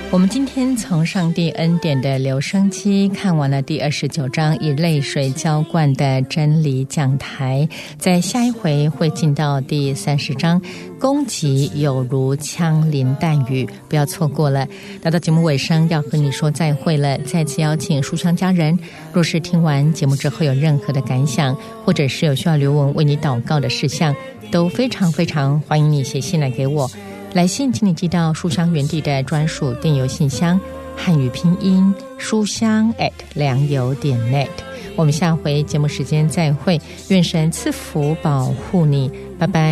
我们今天从上帝恩典的留声机看完了第29章以泪水浇灌的真理讲台，在下一回会进到第30章攻击有如枪林弹雨，不要错过了。来到节目尾声要和你说再会了，再次邀请书香家人，若是听完节目之后有任何的感想，或者是有需要刘文为你祷告的事项，都非常非常欢迎你写信来给我。来信请你寄到书香园地的专属电邮信箱，汉语拼音书香@良友.net。我们下回节目时间再会，愿神赐福保护你，拜拜。